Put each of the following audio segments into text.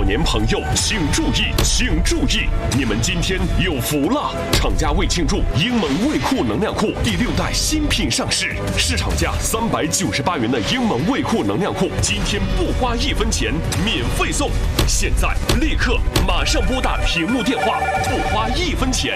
年朋友请注意，请注意，你们今天有福了！厂家为庆祝英蒙卫酷能量裤第6代新品上市，市场价398元的英蒙卫酷能量裤，今天不花1分钱免费送！现在立刻马上拨打屏幕电话，不花1分钱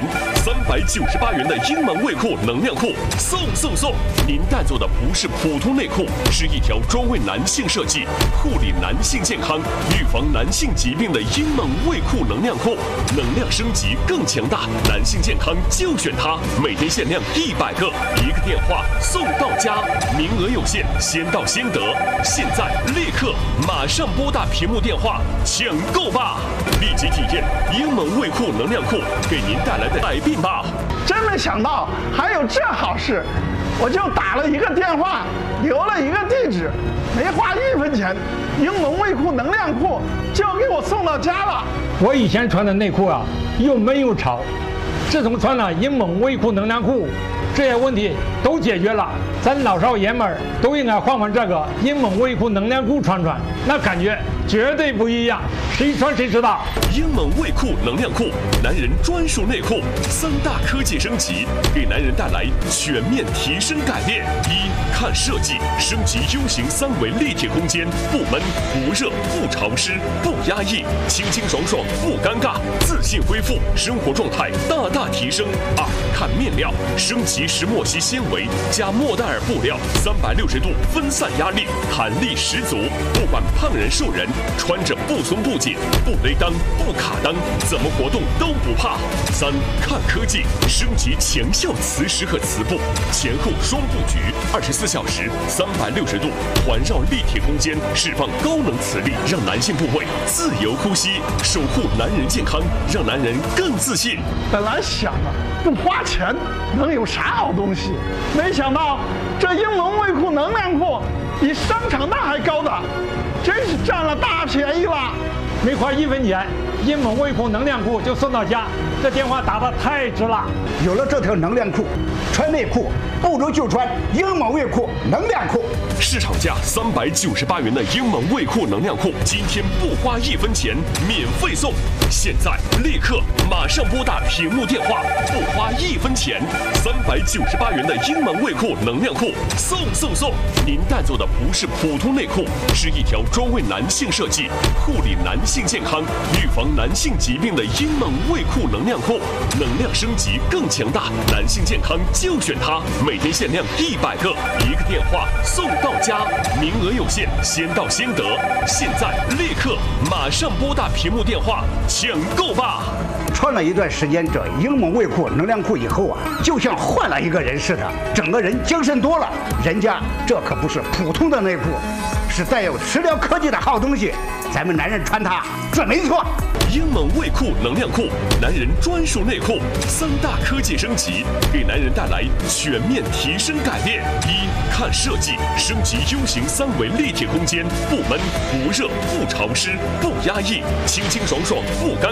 ，398元的英蒙卫酷能量裤送！您带走的不是普通内裤，是一条专为男性设计、护理男性健康、预防男性疾病的英蒙卫酷能量裤，能量升级更强大，男性健康就选它，每天限量100个，1个电话送到家，名额有限，先到先得。现在立刻马上拨打屏幕电话抢购吧！立即体验英蒙卫酷能量裤给您带来的改变吧！ 真没想到还有这好事，我就打了1个电话，留了1个地址，没花1分钱，英蒙卫酷能量裤就给我送到家了。 我以前穿的内裤啊，又闷又潮，自从穿了英蒙卫酷能量裤，这些问题都解决了。咱老少爷们儿都应该换这个英蒙卫酷能量裤穿，那感觉绝对不一样，谁穿谁知道。 英蒙卫酷能量裤，男人专属内裤，3大科技升级，给男人带来全面提升改变。1看设计，升级 U 型3维立体空间，不闷不热不潮湿不压抑，清清爽爽不尴尬，自信恢复，生活状态大大提升。2看面料，升级石墨烯纤维加莫代尔布料，360度分散压力，弹力十足，不管胖人瘦人，穿着不松不紧，不勒裆不卡裆，怎么活动都不怕。3看科技，升级强效磁石和磁布，前后双布局，24小时360度环绕立体空间，释放高能磁力，让男性部位自由呼吸，守护男人健康，让男人更自信。 本来想了不花钱能有啥好东西，没想到这英蒙卫酷能量裤比商场那还高档，真是占了大便宜了。 没花1分钱，英蒙卫酷能量裤就送到家，这电话打得太值了。 有了这条能量裤，穿内裤不如就穿英蒙卫酷能量裤。 市场价398元的英蒙卫酷能量裤，今天不花1分钱免费送！现在立刻马上拨打屏幕电话，不花1分钱，398元的英蒙卫酷能量裤送！您带走的不是普通内裤，是一条专为男性设计、护理男性健康、预防男性疾病的英蒙卫酷能量裤，能量升级更强大，男性健康就选它，每天限量100个，1个电话送到家，名额有限，先到先得。现在立刻马上拨打屏幕电话抢购吧！ 穿了一段时间这英蒙卫酷能量裤以后啊，就像换了一个人似的，整个人精神多了。人家这可不是普通的内裤，是带有磁疗科技的好东西，咱们男人穿它准没错。 英蒙卫酷能量裤，男人专属内裤，3大科技升级，给男人带来全面提升改变。1看设计，升级 U 型3维立体空间，不闷不热不潮湿不压抑，清清爽爽不尴